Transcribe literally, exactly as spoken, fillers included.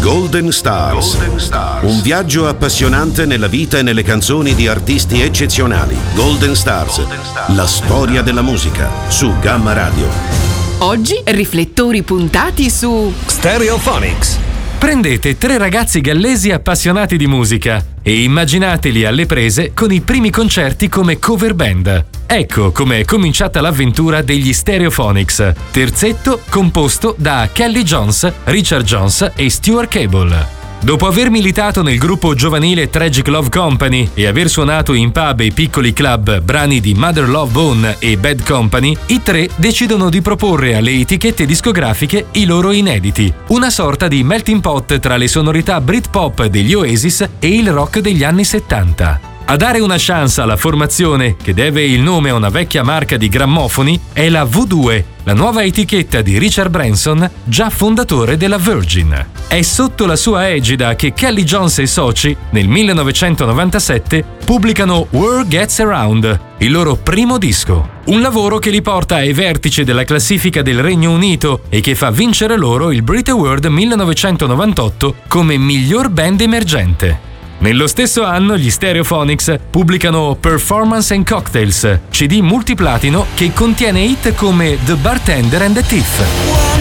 Golden Stars. Golden Stars. Un viaggio appassionante nella vita e nelle canzoni di artisti eccezionali. Golden Stars. Golden Stars. La storia della musica su Gamma Radio. Oggi riflettori puntati su Stereophonics. Prendete tre ragazzi gallesi appassionati di musica e immaginateli alle prese con i primi concerti come cover band. Ecco come è cominciata l'avventura degli Stereophonics, terzetto composto da Kelly Jones, Richard Jones e Stuart Cable. Dopo aver militato nel gruppo giovanile Tragic Love Company e aver suonato in pub e piccoli club brani di Mother Love Bone e Bad Company, i tre decidono di proporre alle etichette discografiche i loro inediti, una sorta di melting pot tra le sonorità Britpop degli Oasis e il rock degli anni settanta. A dare una chance alla formazione, che deve il nome a una vecchia marca di grammofoni, è la V due, la nuova etichetta di Richard Branson, già fondatore della Virgin. È sotto la sua egida che Kelly Jones e soci, nel millenovecentonovantasette, pubblicano World Gets Around, il loro primo disco. Un lavoro che li porta ai vertici della classifica del Regno Unito e che fa vincere loro il Brit Award millenovecentonovantotto come miglior band emergente. Nello stesso anno gli Stereophonics pubblicano Performance and Cocktails, C D multiplatino che contiene hit come The Bartender and the Thief.